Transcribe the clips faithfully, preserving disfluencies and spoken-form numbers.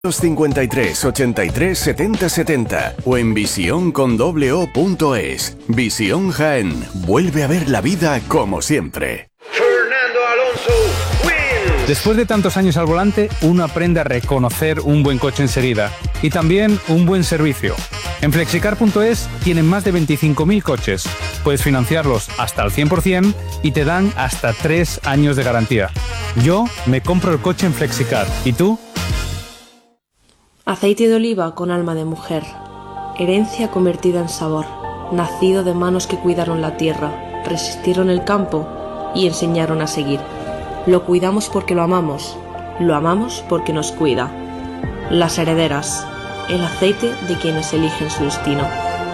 cincuenta y tres, ochenta y tres, setenta, setenta o en visión con doble o punto es. Visión Jaén. Vuelve a ver la vida como siempre. Fernando Alonso wins. Después de tantos años al volante, uno aprende a reconocer un buen coche enseguida y también un buen servicio. En flexicar punto es tienen más de veinticinco mil coches. Puedes financiarlos hasta al cien por ciento y te dan hasta tres años de garantía. Yo me compro el coche en Flexicar. ¿Y tú? Aceite de oliva con alma de mujer, herencia convertida en sabor, nacido de manos que cuidaron la tierra, resistieron el campo y enseñaron a seguir. Lo cuidamos porque lo amamos, lo amamos porque nos cuida. Las herederas, el aceite de quienes eligen su destino.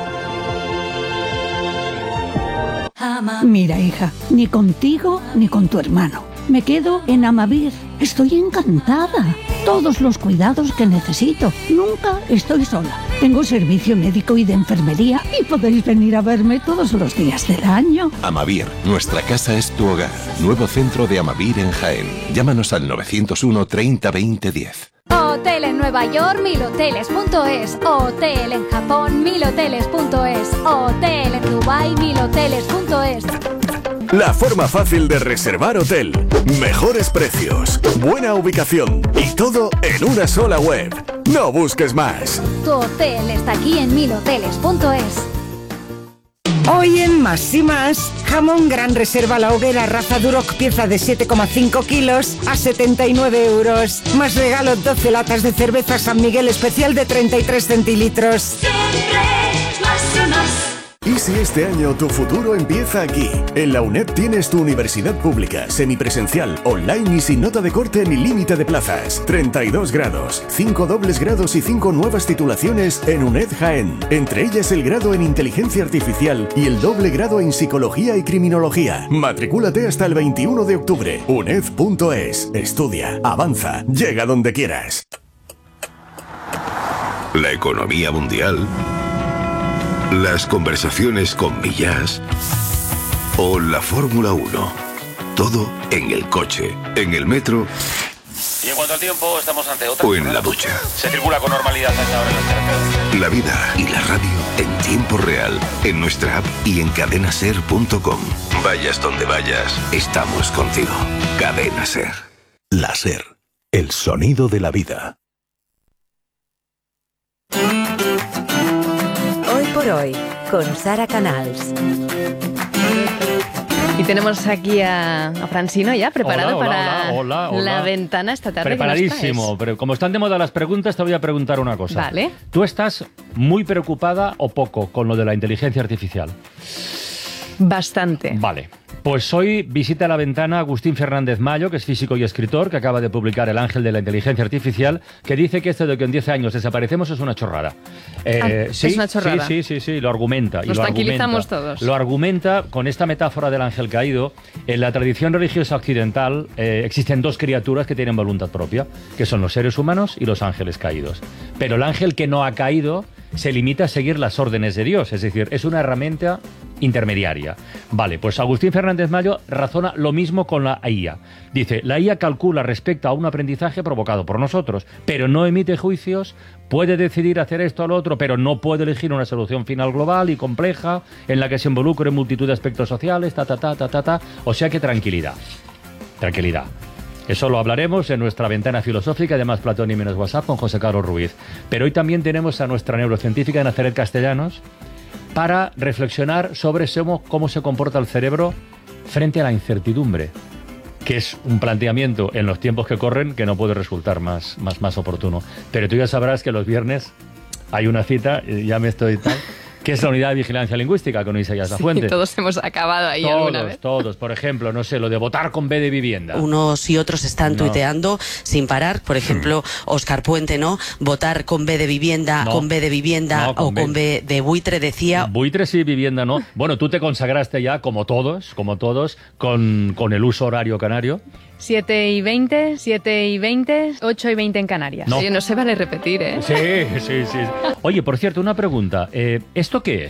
Mira, hija, ni contigo ni con tu hermano. Me quedo en Amavir. Estoy encantada. Todos los cuidados que necesito. Nunca estoy sola. Tengo servicio médico y de enfermería y podéis venir a verme todos los días del año. Amavir, nuestra casa es tu hogar. Nuevo centro de Amavir en Jaén. Llámanos al novecientos uno, treinta, veinte, diez. Hotel en Nueva York, mil hoteles punto es. Hotel en Japón, mil hoteles punto es. Hotel en Dubái, mil hoteles punto es. La forma fácil de reservar hotel, mejores precios, buena ubicación y todo en una sola web. No busques más. Tu hotel está aquí en mil hoteles punto es. Hoy en Más y Más, jamón Gran Reserva La Hoguera raza Duroc pieza de siete coma cinco kilos a setenta y nueve euros. Más regalo doce latas de cerveza San Miguel especial de treinta y tres centilitros. Siempre más y más. ¿Y si este año tu futuro empieza aquí? En la UNED tienes tu universidad pública, semipresencial, online y sin nota de corte ni límite de plazas. treinta y dos grados, cinco dobles grados y cinco nuevas titulaciones en UNED Jaén. Entre ellas el grado en Inteligencia Artificial y el doble grado en Psicología y Criminología. Matricúlate hasta el veintiuno de octubre. uned punto es. Estudia, avanza, llega donde quieras. La economía mundial, las conversaciones con Millás o la Fórmula uno. Todo en el coche, en el metro y en cuanto al tiempo estamos ante otra o en la ducha. Se circula con normalidad hasta ahora en las carreteras. La vida y la radio en tiempo real, en nuestra app y en cadena ser punto com. Vayas donde vayas, estamos contigo. Cadena Ser. La Ser, el sonido de la vida. Por hoy, con Sara Canals. Y tenemos aquí a, a Francino ya preparado hola, para hola, hola, hola. la ventana esta tarde. Preparadísimo, pero como están de moda las preguntas, te voy a preguntar una cosa. Vale. ¿Tú estás muy preocupada o poco con lo de la inteligencia artificial? Bastante. Vale. Pues hoy visita la ventana Agustín Fernández Mayo, que es físico y escritor, que acaba de publicar El ángel de la inteligencia artificial, que dice que esto de que en diez años desaparecemos es una chorrada. Eh, ah, sí, es una chorrada. Sí, sí, sí, sí, lo argumenta. Nos y lo tranquilizamos argumenta. todos. Lo argumenta con esta metáfora del ángel caído. En la tradición religiosa occidental eh, existen dos criaturas que tienen voluntad propia, que son los seres humanos y los ángeles caídos. Pero el ángel que no ha caído se limita a seguir las órdenes de Dios, es decir, es una herramienta intermediaria. Vale, pues Agustín Fernández Mayo razona lo mismo con la I A. Dice, la I A calcula respecto a un aprendizaje provocado por nosotros, pero no emite juicios, puede decidir hacer esto o lo otro, pero no puede elegir una solución final global y compleja en la que se involucre multitud de aspectos sociales, ta, ta, ta, ta, ta, ta. O sea que tranquilidad, tranquilidad. Eso lo hablaremos en nuestra ventana filosófica de Más Platón y Menos WhatsApp con José Carlos Ruiz. Pero hoy también tenemos a nuestra neurocientífica Nazaret Castellanos para reflexionar sobre cómo se comporta el cerebro frente a la incertidumbre, que es un planteamiento en los tiempos que corren que no puede resultar más, más, más oportuno. Pero tú ya sabrás que los viernes hay una cita, ya me estoy tal... que es la unidad de vigilancia lingüística con Isaías Lafuente. Sí, todos hemos acabado ahí todos, alguna vez. Todos, por ejemplo, no sé, lo de votar con B de vivienda. Unos y otros están no. tuiteando sin parar, por ejemplo, Óscar Puente, ¿no? Votar con B de vivienda, no. con B de vivienda no, con o B. con B de buitre, decía. Buitre sí, vivienda no. Bueno, tú te consagraste ya, como todos, como todos, con, con el uso horario canario. siete y veinte, siete y veinte, ocho y veinte en Canarias. No, Oye, no se vale repetir, ¿eh? Sí, sí, sí. Oye, por cierto, una pregunta. Eh, ¿Esto qué es?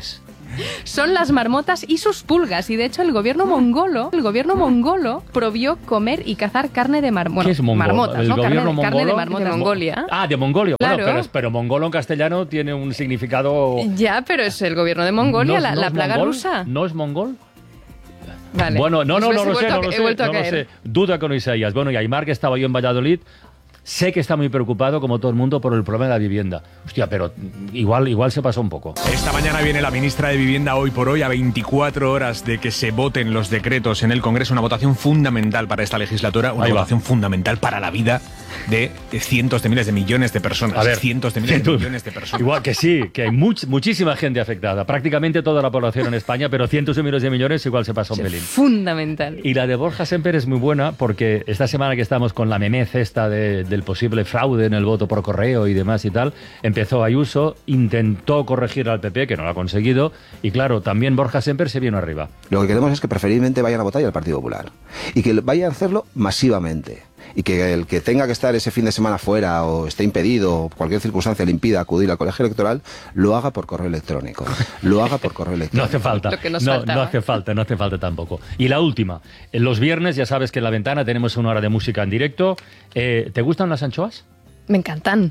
son las marmotas y sus pulgas. Y de hecho el gobierno mongolo, el gobierno mongolo prohibió comer y cazar carne de mar... bueno, ¿Qué es mongolo? marmotas, ¿El ¿no? gobierno Carne, mongolo? carne de marmota. De Mongolia. Ah, de Mongolia. Claro. Bueno, pero, pero mongolo en castellano tiene un significado... Ya, pero es el gobierno de Mongolia, ¿No, la, no la es plaga mongol? rusa. ¿No es mongol? Vale. Bueno, no, no, Pues no, no, he lo sé, vuelto a- no lo he sé, vuelto a no lo caer. sé. Duda con Isaías. Bueno, y Aymar, que estaba yo en Valladolid, sé que está muy preocupado, como todo el mundo, por el problema de la vivienda. Hostia, pero igual, igual se pasó un poco. Esta mañana viene la ministra de Vivienda Hoy por Hoy a veinticuatro horas de que se voten los decretos en el Congreso, una votación fundamental para esta legislatura, una Ahí va. votación fundamental para la vida de cientos de miles de millones de personas. A ver, cientos de miles tú- de millones de personas. Igual que sí, que hay much- muchísima gente afectada, prácticamente toda la población en España, pero cientos de miles de millones igual se pasa un pelín. Fundamental. Y la de Borja Semper es muy buena porque esta semana que estamos con la memez esta de- del posible fraude en el voto por correo y demás y tal, empezó Ayuso, intentó corregir al P P, que no lo ha conseguido, y claro, también Borja Semper se vino arriba. Lo que queremos es que preferiblemente vayan a votar al Partido Popular y que vayan a hacerlo masivamente. Y que el que tenga que estar ese fin de semana fuera o esté impedido o cualquier circunstancia le impida acudir al colegio electoral, lo haga por correo electrónico. Lo haga por correo electrónico. No hace falta. Lo que nos no, faltaba. no hace falta, no hace falta tampoco. Y la última, en los viernes ya sabes que en La Ventana tenemos una hora de música en directo. Eh, ¿Te gustan las anchoas? Me encantan.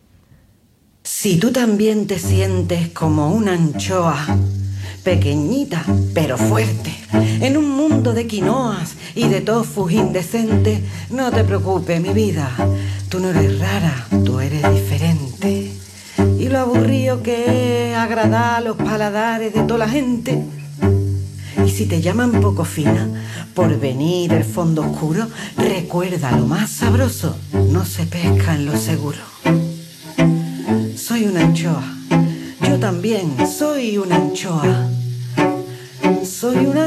Si tú también te sientes como una anchoa, pequeñita pero fuerte, en un mundo de quinoas y de tofus indecentes, no te preocupes, mi vida, tú no eres rara, tú eres diferente. Y lo aburrido que es agradar los paladares de toda la gente. Y si te llaman poco fina por venir del fondo oscuro, recuerda, lo más sabroso no se pesca en lo seguro. Soy una anchoa, yo también soy una anchoa. Soy una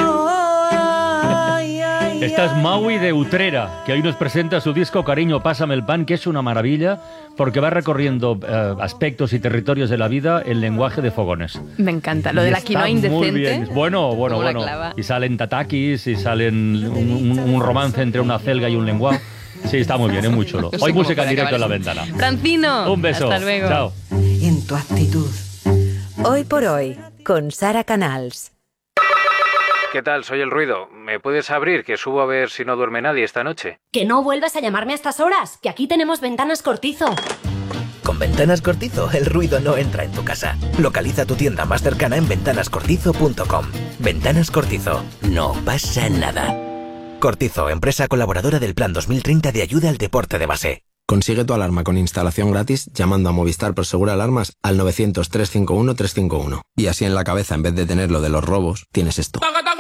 anchoa. Ay, ay, Esta es ay. Maui de Utrera, que hoy nos presenta su disco Cariño, Pásame el Pan, que es una maravilla porque va recorriendo eh, aspectos y territorios de la vida en lenguaje de fogones. Me encanta. Lo de Y la está quinoa muy indecente. bien. Bueno, bueno, Como la bueno. clava. Y salen tatakis, y salen un, un- un romance entre una celga y un lenguao. Sí, está muy bien, es muy chulo. No sé Hoy cómo música en puede directo en La acabar Ventana. Francino. Un beso. Hasta luego. Chao. Y en tu actitud. Hoy por hoy, con Sara Canals. ¿Qué tal? Soy el ruido. ¿Me puedes abrir? Que subo a ver si no duerme nadie esta noche. Que no vuelvas a llamarme a estas horas, que aquí tenemos Ventanas Cortizo. Con Ventanas Cortizo, el ruido no entra en tu casa. Localiza tu tienda más cercana en ventanas cortizo punto com. Ventanas Cortizo. No pasa nada. Cortizo, empresa colaboradora del Plan dos mil treinta de ayuda al deporte de base. Consigue tu alarma con instalación gratis llamando a Movistar Prosegur Alarmas al novecientos, trescientos cincuenta y uno, trescientos cincuenta y uno. Y así en la cabeza, en vez de tener lo de los robos, tienes esto.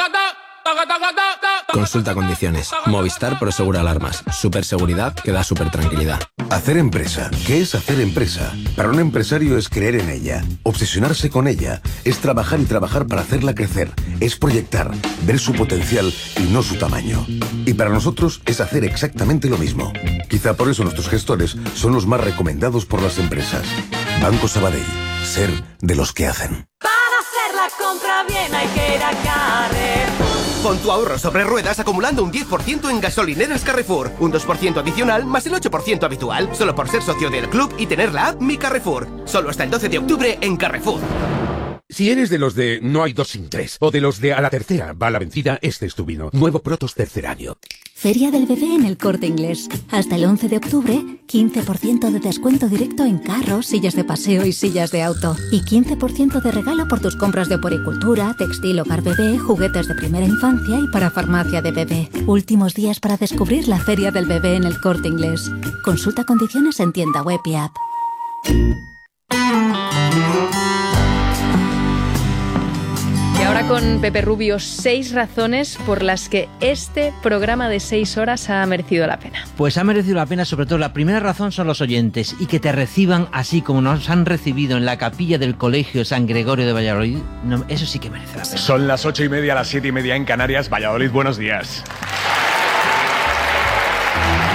Consulta condiciones. Movistar Prosegur Alarmas. Superseguridad que da super tranquilidad. Hacer empresa. ¿Qué es hacer empresa? Para un empresario es creer en ella, obsesionarse con ella, es trabajar y trabajar para hacerla crecer, es proyectar, ver su potencial y no su tamaño. Y para nosotros es hacer exactamente lo mismo. Quizá por eso nuestros gestores son los más recomendados por las empresas. Banco Sabadell. Ser de los que hacen. Para hacer la compra bien hay que ir a Carrefour. Pon tu ahorro sobre ruedas acumulando un diez por ciento en gasolineras Carrefour. Un dos por ciento adicional más el ocho por ciento habitual. Solo por ser socio del club y tener la app Mi Carrefour. Solo hasta el doce de octubre en Carrefour. Si eres de los de no hay dos sin tres, o de los de a la tercera va la vencida, este es tu vino. Nuevo Protos tercer año. Feria del Bebé en el Corte Inglés. Hasta el once de octubre, quince por ciento de descuento directo en carros, sillas de paseo y sillas de auto. Y quince por ciento de regalo por tus compras de oporicultura, textil, hogar bebé, juguetes de primera infancia y para farmacia de bebé. Últimos días para descubrir la Feria del Bebé en el Corte Inglés. Consulta condiciones en tienda web y app. Y ahora con Pepe Rubio, seis razones por las que este programa de seis horas ha merecido la pena. Pues ha merecido la pena, sobre todo la primera razón son los oyentes, y que te reciban así como nos han recibido en la capilla del Colegio San Gregorio de Valladolid, no, eso sí que merece la pena. Son las ocho y media, las siete y media en Canarias. Valladolid, buenos días.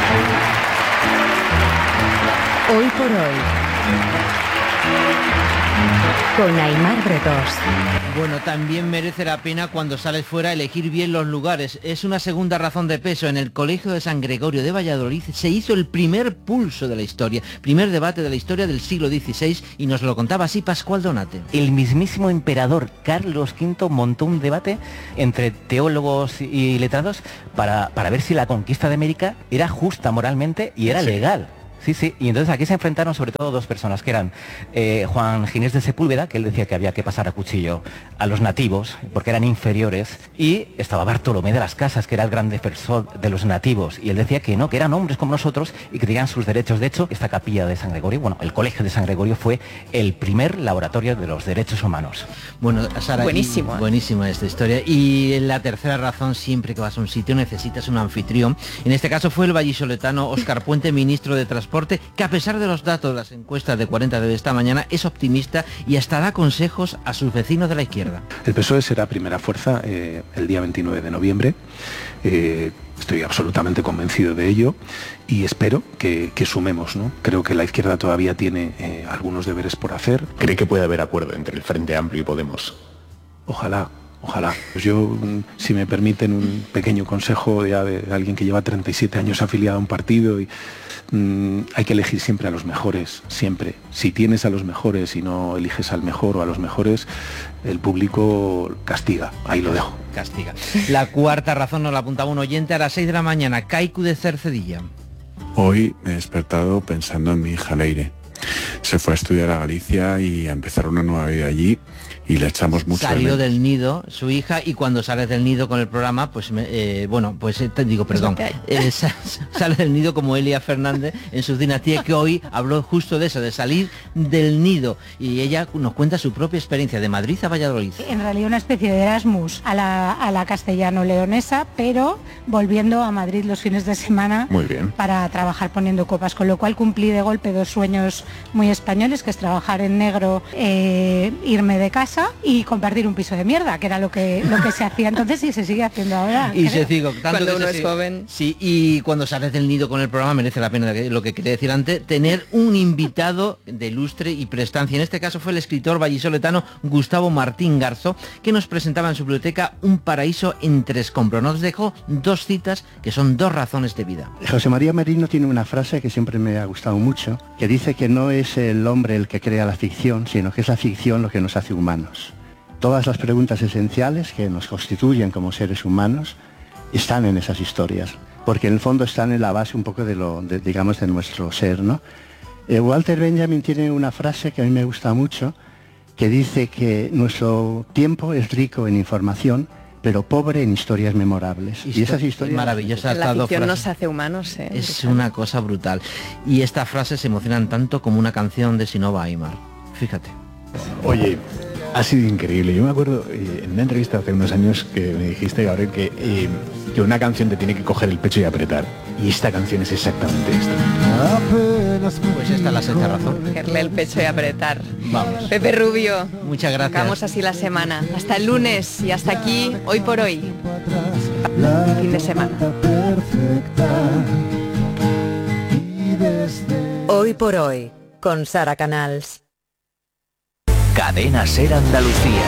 Hoy por hoy. Con Aimar Bretos. Bueno, también merece la pena cuando sales fuera elegir bien los lugares. Es una segunda razón de peso. En el Colegio de San Gregorio de Valladolid se hizo el primer pulso de la historia, primer debate de la historia del siglo dieciséis, y nos lo contaba así Pascual Donate. El mismísimo emperador Carlos quinto montó un debate entre teólogos y letrados para, para ver si la conquista de América era justa moralmente y era sí. legal. Sí, sí, y entonces aquí se enfrentaron sobre todo dos personas, que eran eh, Juan Ginés de Sepúlveda, que él decía que había que pasar a cuchillo a los nativos, porque eran inferiores, y estaba Bartolomé de las Casas, que era el gran defensor de los nativos, y él decía que no, que eran hombres como nosotros y que tenían sus derechos. De hecho, esta capilla de San Gregorio, bueno, el Colegio de San Gregorio fue el primer laboratorio de los derechos humanos. Bueno, Sara, buenísimo. Y, buenísima esta historia. Y la tercera razón, siempre que vas a un sitio necesitas un anfitrión. En este caso fue el vallisoletano Óscar Puente, ministro de Transporte, que a pesar de los datos de las encuestas de cuarenta de esta mañana es optimista y hasta da consejos a sus vecinos de la izquierda. El P S O E será primera fuerza eh, el día veintinueve de noviembre. Eh, estoy absolutamente convencido de ello y espero que, que sumemos, ¿no? Creo que la izquierda todavía tiene eh, algunos deberes por hacer. ¿Cree que puede haber acuerdo entre el Frente Amplio y Podemos? Ojalá. Ojalá. Pues yo, si me permiten un pequeño consejo ya de alguien que lleva treinta y siete años afiliado a un partido, y mmm, hay que elegir siempre a los mejores, siempre. Si tienes a los mejores y no eliges al mejor o a los mejores, el público castiga. Ahí lo dejo. Castiga. La cuarta razón nos la apuntaba un oyente a las seis de la mañana. Kaiku de Cercedilla. Hoy me he despertado pensando en mi hija Leire. Se fue a estudiar a Galicia y a empezar una nueva vida allí, y le echamos mucho. Salió del nido su hija, y cuando sales del nido con el programa, pues eh, bueno, pues eh, te digo, perdón, eh, sale del nido como Elia Fernández en sus dinastías, que hoy habló justo de eso, de salir del nido, y ella nos cuenta su propia experiencia de Madrid a Valladolid. En realidad una especie de Erasmus a la, a la castellano-leonesa, pero volviendo a Madrid los fines de semana. Muy bien. Para trabajar poniendo copas, con lo cual cumplí de golpe dos sueños muy españoles, que es trabajar en negro, eh, irme de casa y compartir un piso de mierda, que era lo que lo que se hacía entonces y se sigue haciendo ahora. Y creo. se sigue tanto cuando que uno se es sigue. joven. Sí, y cuando sales del nido con el programa merece la pena, lo que quería decir antes, tener un invitado de lustre y prestancia. En este caso fue el escritor vallisoletano Gustavo Martín Garzo, que nos presentaba en su biblioteca Un paraíso entre escombros. Nos dejó dos citas que son dos razones de vida. José María Merino tiene una frase que siempre me ha gustado mucho, que dice que no es el hombre el que crea la ficción, sino que es la ficción lo que nos hace humanos. Todas las preguntas esenciales que nos constituyen como seres humanos están en esas historias, porque en el fondo están en la base un poco de lo, de, digamos, de nuestro ser, ¿no? Eh, Walter Benjamin tiene una frase que a mí me gusta mucho, que dice que nuestro tiempo es rico en información, pero pobre en historias memorables. Histo- y esas historias maravillosas. La ficción frases. nos hace humanos, ¿eh? Es una cosa brutal. Y estas frases se emocionan tanto como una canción de Sinova Aimar. Fíjate. Oye, ha sido increíble. Yo me acuerdo eh, en una entrevista hace unos años que me dijiste, Gabriel, que, eh, que una canción te tiene que coger el pecho y apretar. Y esta canción es exactamente esto. Pues esta es la sexta razón. Cogerle el pecho y apretar. Vamos. Pepe Rubio. Muchas gracias. Acabamos así la semana. Hasta el lunes y hasta aquí, hoy por hoy. Fin de semana. Hoy por hoy, con Sara Canals. Cadena Ser Andalucía.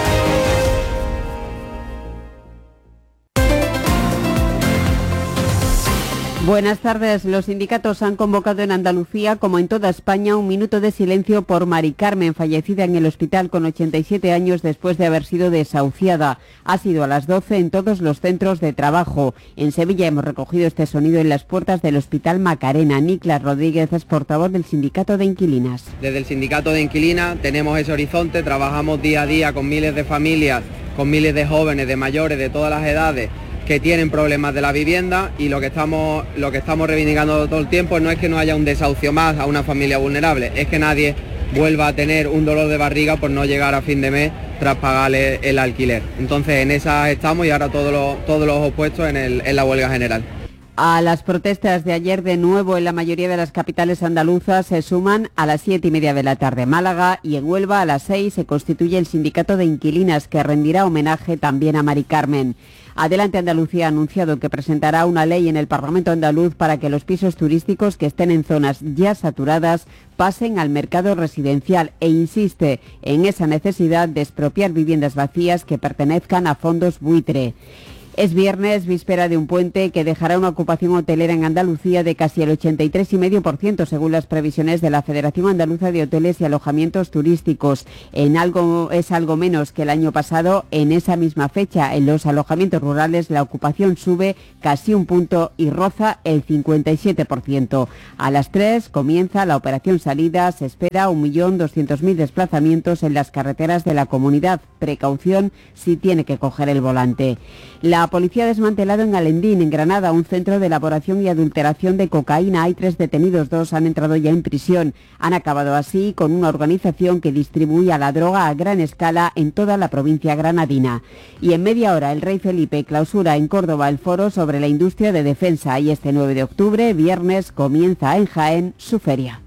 Buenas tardes. Los sindicatos han convocado en Andalucía, como en toda España, un minuto de silencio por Mari Carmen, fallecida en el hospital con ochenta y siete años después de haber sido desahuciada. Ha sido a las doce en todos los centros de trabajo. En Sevilla hemos recogido este sonido en las puertas del Hospital Macarena. Niklas Rodríguez es portavoz del Sindicato de Inquilinas. Desde el Sindicato de Inquilinas tenemos ese horizonte, trabajamos día a día con miles de familias, con miles de jóvenes, de mayores, de todas las edades, que tienen problemas de la vivienda, y lo que estamos lo que estamos reivindicando todo el tiempo no es que no haya un desahucio más a una familia vulnerable, es que nadie vuelva a tener un dolor de barriga por no llegar a fin de mes tras pagarle el alquiler. Entonces en esa estamos, y ahora todos los todos los opuestos en, el, en la huelga general. A las protestas de ayer, de nuevo en la mayoría de las capitales andaluzas, se suman a las siete y media de la tarde Málaga, y en Huelva a las seis se constituye el sindicato de inquilinas, que rendirá homenaje también a Mari Carmen. Adelante Andalucía ha anunciado que presentará una ley en el Parlamento andaluz para que los pisos turísticos que estén en zonas ya saturadas pasen al mercado residencial, e insiste en esa necesidad de expropiar viviendas vacías que pertenezcan a fondos buitre. Es viernes, víspera de un puente que dejará una ocupación hotelera en Andalucía de casi el ochenta y tres coma cinco por ciento según las previsiones de la Federación Andaluza de Hoteles y Alojamientos Turísticos. En algo, es algo menos que el año pasado. En esa misma fecha, en los alojamientos rurales, la ocupación sube casi un punto y roza el cincuenta y siete por ciento. A las tres comienza la operación salida. Se espera un millón doscientos mil desplazamientos en las carreteras de la comunidad. Precaución si tiene que coger el volante. La policía ha desmantelado en Alendín, en Granada, un centro de elaboración y adulteración de cocaína. Hay tres detenidos, dos han entrado ya en prisión. Han acabado así con una organización que distribuía la droga a gran escala en toda la provincia granadina. Y en media hora, el rey Felipe clausura en Córdoba el foro sobre la industria de defensa, y este nueve de octubre, viernes, comienza en Jaén su feria.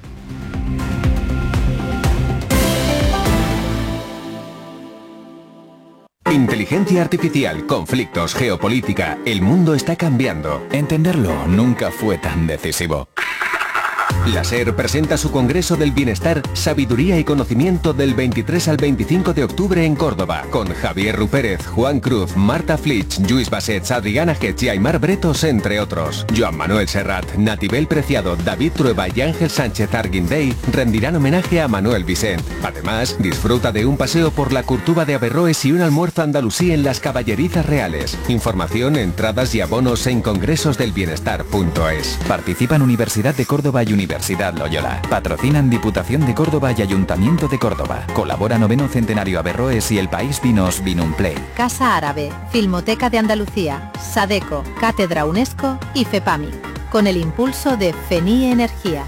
Inteligencia artificial, conflictos, geopolítica, el mundo está cambiando. Entenderlo nunca fue tan decisivo. La SER presenta su Congreso del Bienestar, Sabiduría y Conocimiento del veintitrés al veinticinco de octubre en Córdoba, con Javier Rupérez, Juan Cruz, Marta Flitsch, Lluís Bassets, Adriana Getz y Aymar Bretos, entre otros. Joan Manuel Serrat, Natibel Preciado, David Trueba y Ángel Sánchez Arguindey rendirán homenaje a Manuel Vicent. Además, disfruta de un paseo por la Curtuba de Averroes y un almuerzo andalusí en las Caballerizas Reales. Información, entradas y abonos en congresos del bienestar punto es. Participan Universidad de Córdoba y Universidad Loyola. Patrocinan Diputación de Córdoba y Ayuntamiento de Córdoba. Colabora Noveno Centenario Averroes y El País Vinos Vinumplay. Casa Árabe, Filmoteca de Andalucía, Sadeco, Cátedra UNESCO y FEPAMI, con el impulso de FENI Energía.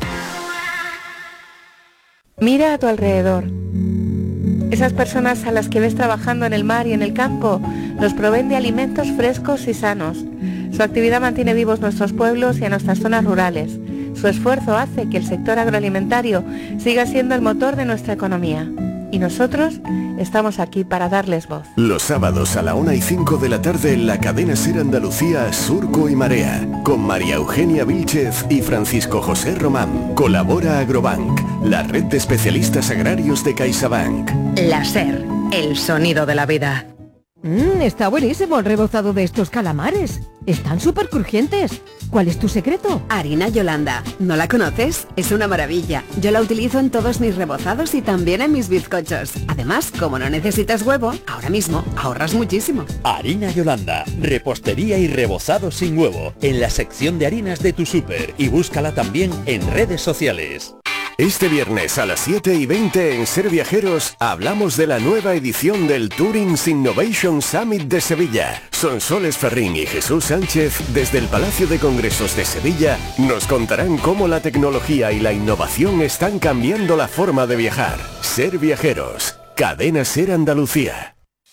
Mira a tu alrededor. Esas personas a las que ves trabajando en el mar y en el campo nos proveen de alimentos frescos y sanos. Su actividad mantiene vivos nuestros pueblos y a nuestras zonas rurales. Su esfuerzo hace que el sector agroalimentario siga siendo el motor de nuestra economía. Y nosotros estamos aquí para darles voz. Los sábados a la una y cinco de la tarde en la cadena SER Andalucía, Surco y Marea, con María Eugenia Vílchez y Francisco José Román. Colabora Agrobank, la red de especialistas agrarios de CaixaBank. La SER, el sonido de la vida. Mmm, está buenísimo el rebozado de estos calamares. Están súper crujientes. ¿Cuál es tu secreto? Harina Yolanda. ¿No la conoces? Es una maravilla. Yo la utilizo en todos mis rebozados y también en mis bizcochos. Además, como no necesitas huevo, ahora mismo ahorras muchísimo. Harina Yolanda. Repostería y rebozado sin huevo. En la sección de harinas de tu súper. Y búscala también en redes sociales. Este viernes a las siete y veinte en Ser Viajeros hablamos de la nueva edición del Tourings Innovation Summit de Sevilla. Sonsoles Ferrín y Jesús Sánchez, desde el Palacio de Congresos de Sevilla, nos contarán cómo la tecnología y la innovación están cambiando la forma de viajar. Ser Viajeros, Cadena SER Andalucía.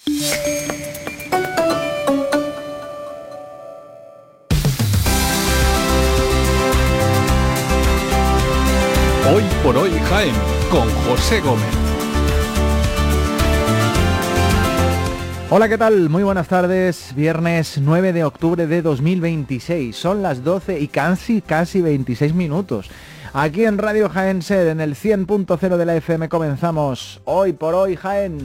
Hoy por hoy Jaén, con José Gómez. Hola, ¿qué tal? Muy buenas tardes. Viernes nueve de octubre de dos mil veintiséis. Son las doce y casi, casi veintiséis minutos. Aquí en Radio Jaén SER, en el cien punto cero de la F M, comenzamos Hoy por hoy Jaén.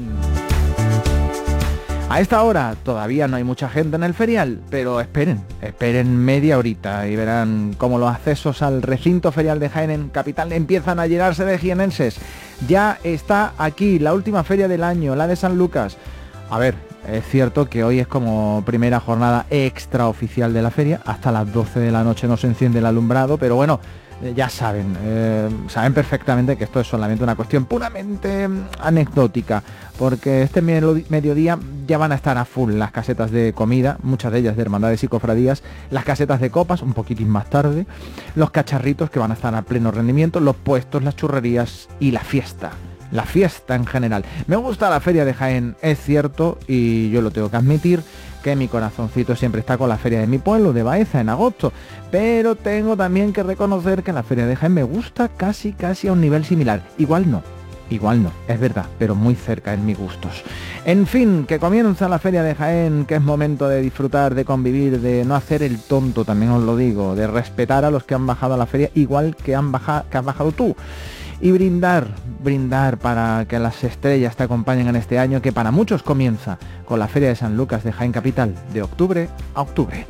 A esta hora todavía no hay mucha gente en el ferial, pero esperen, esperen media horita y verán cómo los accesos al recinto ferial de Jaén en capital empiezan a llenarse de jienenses. Ya está aquí la última feria del año, la de San Lucas. A ver, es cierto que hoy es como primera jornada extraoficial de la feria, hasta las doce de la noche no se enciende el alumbrado, pero bueno, ya saben, eh, saben perfectamente que esto es solamente una cuestión puramente anecdótica, porque este mediodía ya van a estar a full las casetas de comida, muchas de ellas de hermandades y cofradías, las casetas de copas un poquitín más tarde, los cacharritos que van a estar a pleno rendimiento, los puestos, las churrerías y la fiesta. La fiesta en general. Me gusta la feria de Jaén, es cierto, y yo lo tengo que admitir, que mi corazoncito siempre está con la feria de mi pueblo, de Baeza, en agosto, pero tengo también que reconocer que la feria de Jaén me gusta casi casi a un nivel similar. Igual no, igual no, es verdad, pero muy cerca en mis gustos. En fin, que comienza la feria de Jaén, que es momento de disfrutar, de convivir, de no hacer el tonto, también os lo digo, de respetar a los que han bajado a la feria igual que, han baja, que has bajado tú. Y brindar, brindar para que las estrellas te acompañen en este año, que para muchos comienza con la Feria de San Lucas de Jaén Capital, de octubre a octubre.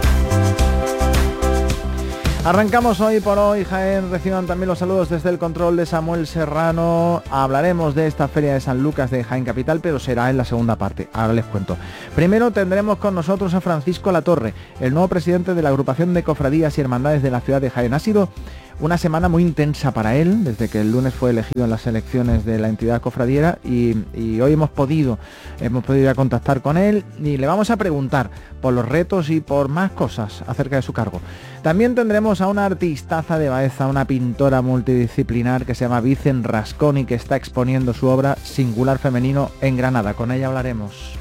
Arrancamos hoy por hoy Jaén, reciban también los saludos desde el control de Samuel Serrano. Hablaremos de esta Feria de San Lucas de Jaén Capital, pero será en la segunda parte, ahora les cuento. Primero tendremos con nosotros a Francisco Latorre, el nuevo presidente de la agrupación de cofradías y hermandades de la ciudad de Jaén. Ha sido una semana muy intensa para él, desde que el lunes fue elegido en las elecciones de la entidad cofradiera y, y hoy hemos podido, hemos podido ir a contactar con él y le vamos a preguntar por los retos y por más cosas acerca de su cargo. También tendremos a una artistaza de Baeza, una pintora multidisciplinar que se llama Vicen Rasconi, que está exponiendo su obra Singular Femenino en Granada. Con ella hablaremos.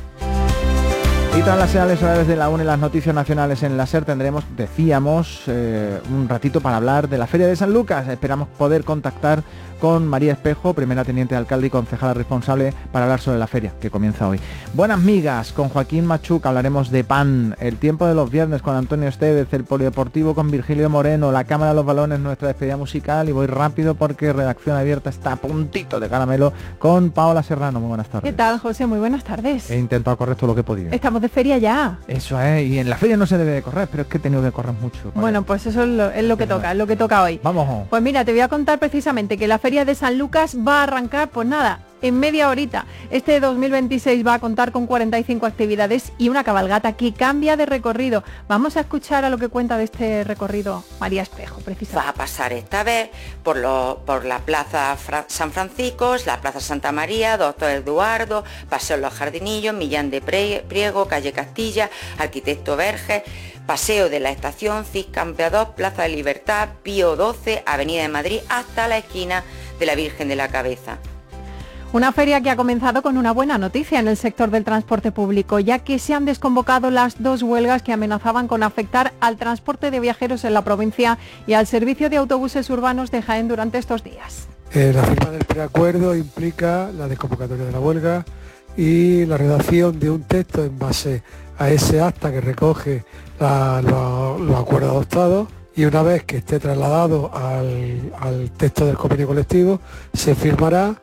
Y tras las señales horarias de la una y las noticias nacionales en la SER tendremos, decíamos, eh, un ratito para hablar de la Feria de San Lucas. Esperamos poder contactar con María Espejo, primera teniente de alcalde y concejala responsable, para hablar sobre la feria que comienza hoy. Buenas migas, con Joaquín Machuca hablaremos de pan, el tiempo de los viernes con Antonio Estevez, el polideportivo con Virgilio Moreno, la cámara de los balones, nuestra despedida musical, y voy rápido porque redacción abierta está a puntito de caramelo con Paola Serrano. Muy buenas tardes. ¿Qué tal, José? Muy buenas tardes. He intentado correr todo lo que he podido. Estamos de feria ya. Eso es, y en la feria no se debe de correr, pero es que he tenido que correr mucho. Vale. Bueno, pues eso es lo, es lo que toca, es lo que toca hoy. Vamos. Pues mira, te voy a contar precisamente que la Feria de San Lucas va a arrancar, pues nada, en media horita. Este dos mil veintiséis va a contar con cuarenta y cinco actividades y una cabalgata que cambia de recorrido. Vamos a escuchar a lo que cuenta de este recorrido María Espejo, precisamente. Va a pasar esta vez por, lo, por la Plaza Fra- San Francisco, la Plaza Santa María, Doctor Eduardo, Paseo Los Jardinillos, Millán de Priego, Calle Castilla, Arquitecto Verges, Paseo de la Estación, Cis Campeador, Plaza de Libertad, Pío doce, Avenida de Madrid, hasta la esquina de la Virgen de la Cabeza. Una feria que ha comenzado con una buena noticia en el sector del transporte público, ya que se han desconvocado las dos huelgas que amenazaban con afectar al transporte de viajeros en la provincia y al servicio de autobuses urbanos de Jaén durante estos días. Eh, la firma del preacuerdo implica la desconvocatoria de la huelga y la redacción de un texto en base a ese acta que recoge la, lo, los acuerdos adoptados, y una vez que esté trasladado al, al texto del convenio colectivo se firmará.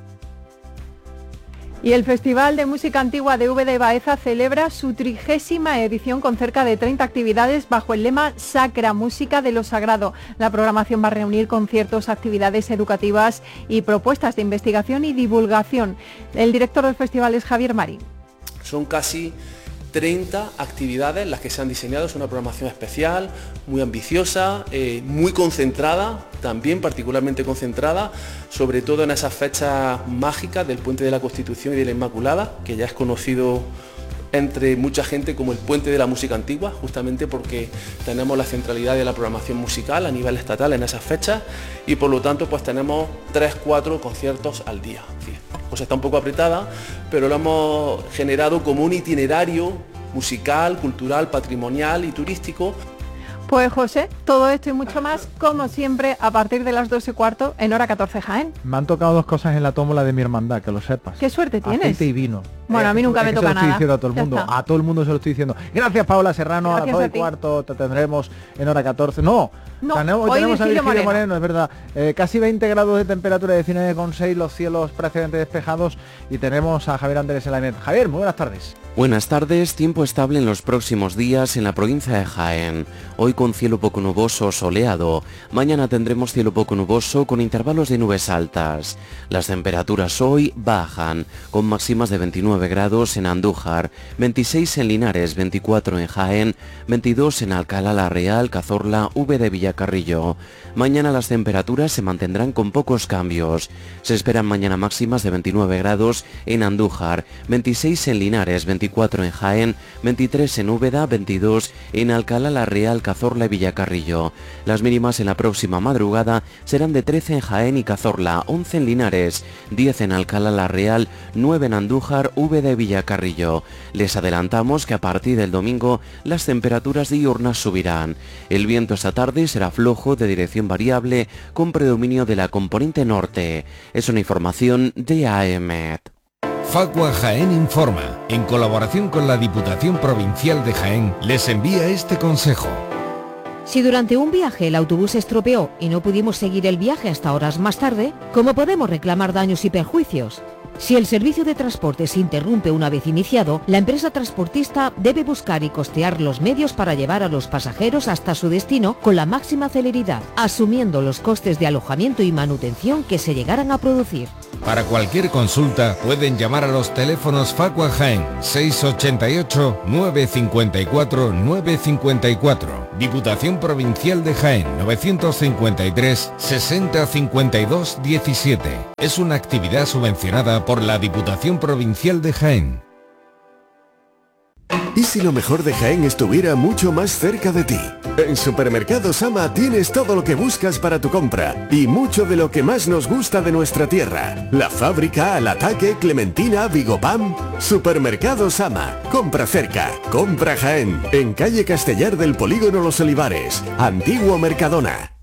Y el Festival de Música Antigua de V de Baeza celebra su trigésima edición con cerca de treinta actividades bajo el lema Sacra, Música de lo Sagrado. La programación va a reunir conciertos, actividades educativas y propuestas de investigación y divulgación. El director del festival es Javier Marín. Son casi treinta actividades las que se han diseñado, es una programación especial, muy ambiciosa, eh, muy concentrada, también particularmente concentrada, sobre todo en esas fechas mágicas del Puente de la Constitución y de la Inmaculada, que ya es conocido entre mucha gente como el Puente de la Música Antigua, justamente porque tenemos la centralidad de la programación musical a nivel estatal en esas fechas y por lo tanto pues tenemos tres, cuatro conciertos al día. Pues está un poco apretada, pero lo hemos generado como un itinerario musical, cultural, patrimonial y turístico. Pues José, todo esto y mucho más, como siempre, a partir de las doce y cuarto en Hora catorce Jaén. Me han tocado dos cosas en la tómbola de mi hermandad, que lo sepas. ¿Qué suerte tienes? Aceite y vino. Bueno, eh, a mí nunca es me que toca se lo estoy nada. diciendo a todo el mundo, a todo el mundo se lo estoy diciendo. Gracias Paola Serrano, Gracias a las dos a y ti. cuarto te tendremos en Hora catorce. No, No, tenemos, hoy tenemos a Virgilio Virgilio Moreno. Moreno, es verdad. Eh, casi veinte grados de temperatura, diecinueve coma seis, los cielos prácticamente despejados y tenemos a Javier Andrés en la net. Javier, muy buenas tardes. Buenas tardes, tiempo estable en los próximos días en la provincia de Jaén. Hoy con cielo poco nuboso soleado. Mañana tendremos cielo poco nuboso con intervalos de nubes altas. Las temperaturas hoy bajan, con máximas de veintinueve grados en Andújar, veintiséis en Linares, veinticuatro en Jaén, veintidós en Alcalá la Real, Cazorla, V de Villacarrillo. Mañana las temperaturas se mantendrán con pocos cambios. Se esperan mañana máximas de veintinueve grados en Andújar, veintiséis en Linares, veinticuatro en Jaén, veintitrés en Úbeda, veintidós en Alcalá la Real, Cazorla, Cazorla y Villacarrillo. Las mínimas en la próxima madrugada serán de trece en Jaén y Cazorla, once en Linares, diez en Alcalá la Real, nueve en Andújar, Úbeda y Villacarrillo. Les adelantamos que a partir del domingo las temperaturas diurnas subirán. El viento esta tarde será flojo, de dirección variable, con predominio de la componente norte. Es una información de A E M E T. Facua Jaén Informa, en colaboración con la Diputación Provincial de Jaén, les envía este consejo. Si durante un viaje el autobús se estropeó y no pudimos seguir el viaje hasta horas más tarde, ¿cómo podemos reclamar daños y perjuicios? Si el servicio de transporte se interrumpe una vez iniciado, la empresa transportista debe buscar y costear los medios para llevar a los pasajeros hasta su destino con la máxima celeridad, asumiendo los costes de alojamiento y manutención que se llegaran a producir. Para cualquier consulta pueden llamar a los teléfonos Facua Jaén seiscientos ochenta y ocho, nueve cincuenta y cuatro, nueve cincuenta y cuatro, Diputación Provincial de Jaén novecientos cincuenta y tres, sesenta cincuenta y dos diecisiete. Es una actividad subvencionada por la Diputación Provincial de Jaén. ¿Y si lo mejor de Jaén estuviera mucho más cerca de ti? En Supermercados Ama tienes todo lo que buscas para tu compra y mucho de lo que más nos gusta de nuestra tierra. La Fábrica, Al Ataque, Clementina, Vigopam. Supermercados Ama. Compra cerca. Compra Jaén. En calle Castellar del Polígono Los Olivares. Antiguo Mercadona.